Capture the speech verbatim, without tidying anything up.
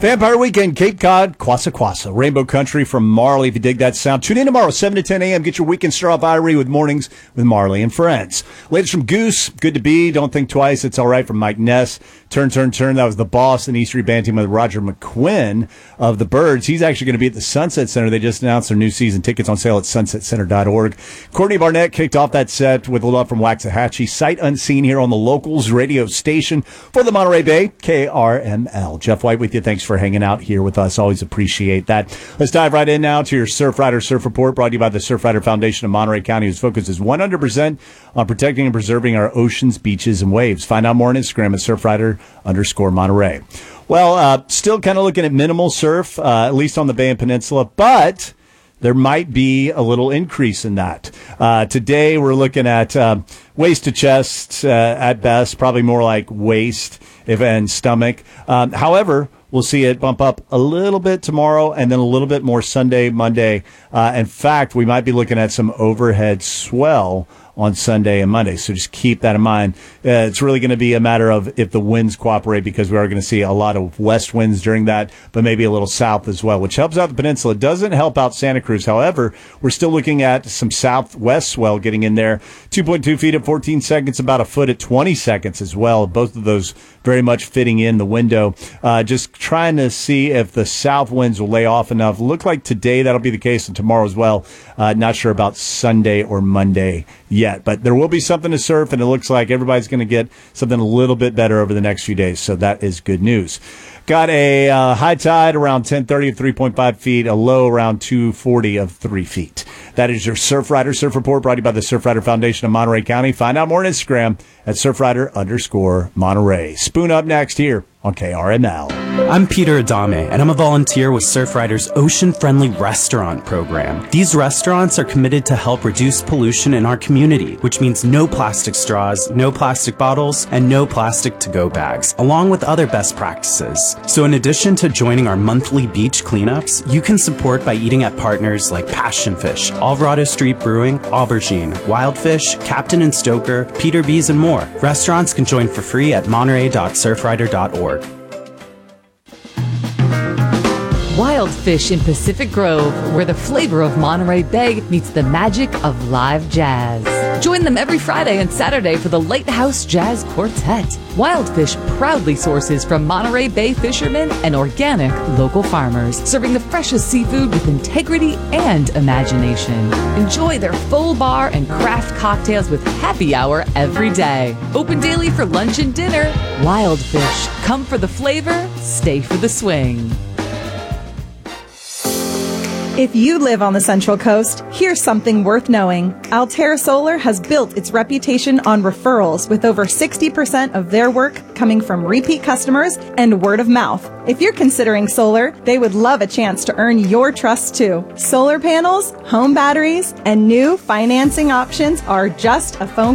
Vampire Weekend, Cape Cod, Kwassa Kwassa, Rainbow Country from Marley. If you dig that sound, tune in tomorrow, seven to ten a.m. Get your weekend star off Irie with Mornings with Marley and Friends. Latest from Goose, Good to Be, Don't Think Twice, It's All Right from Mike Ness. Turn, Turn, Turn, that was the Boss and East Street Band team with Roger McQuinn of the Byrds. He's actually going to be at the Sunset Center. They just announced their new season. Tickets on sale at sunset center dot org. Courtney Barnett kicked off that set with a little up from Waxahachie. Sight Unseen here on the Locals radio station for the Monterey Bay, K R M L. Jeff White with you. Thanks for hanging out here with us. Always appreciate that. Let's dive right in now to your Surfrider Surf Report, brought to you by the Surfrider Foundation of Monterey County, whose focus is one hundred percent on protecting and preserving our oceans, beaches, and waves. Find out more on Instagram at Surfrider underscore Monterey. Well, uh, still kind of looking at minimal surf, uh, at least on the Bay and Peninsula, but there might be a little increase in that. Uh, today, we're looking at uh, waist to chest uh, at best, probably more like waist if and stomach. Um, however, we'll see it bump up a little bit tomorrow and then a little bit more Sunday, Monday. Uh, in fact, we might be looking at some overhead swell on Sunday and Monday. So just keep that in mind. Uh, it's really going to be a matter of if the winds cooperate, because we are going to see a lot of west winds during that, but maybe a little south as well, which helps out the peninsula. It doesn't help out Santa Cruz. However, we're still looking at some southwest swell getting in there. two point two feet at fourteen seconds, about a foot at twenty seconds as well. Both of those very much fitting in the window. Uh, just trying to see if the south winds will lay off enough. Look like today that'll be the case, and tomorrow as well. Uh, not sure about Sunday or Monday yet, but there will be something to surf, and it looks like everybody's going to get something a little bit better over the next few days, so that is good news. Got a uh, high tide around ten thirty of three point five feet, a low around two forty of three feet. That is your Surfrider Surf Report, brought to you by the Surfrider Foundation of Monterey County. Find out more on Instagram at Surfrider underscore Monterey. Spoon up next here on K R M L. I'm Peter Adame, and I'm a volunteer with Surfrider's ocean-friendly restaurant program. These restaurants are committed to help reduce pollution in our community, which means no plastic straws, no plastic bottles, and no plastic to-go bags, along with other best practices. So in addition to joining our monthly beach cleanups, you can support by eating at partners like Passion Fish, Alvarado Street Brewing, Aubergine, Wildfish, Captain and Stoker, Peter B's, and more. Restaurants can join for free at monterey dot surfrider dot org. Wildfish in Pacific Grove, where the flavor of Monterey Bay meets the magic of live jazz. Join them every Friday and Saturday for the Lighthouse Jazz Quartet. Wildfish proudly sources from Monterey Bay fishermen and organic local farmers, serving the freshest seafood with integrity and imagination. Enjoy their full bar and craft cocktails with happy hour every day. Open daily for lunch and dinner. Wildfish, come for the flavor, stay for the swing. If you live on the Central Coast, here's something worth knowing. Altair Solar has built its reputation on referrals, with over sixty percent of their work coming from repeat customers and word of mouth. If you're considering solar, they would love a chance to earn your trust too. Solar panels, home batteries, and new financing options are just a phone